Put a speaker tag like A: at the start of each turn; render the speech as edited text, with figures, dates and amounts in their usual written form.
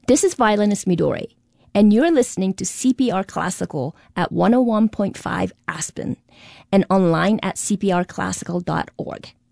A: This is violinist Midori, and you're listening to CPR Classical at 101.5 Aspen and online at cprclassical.org.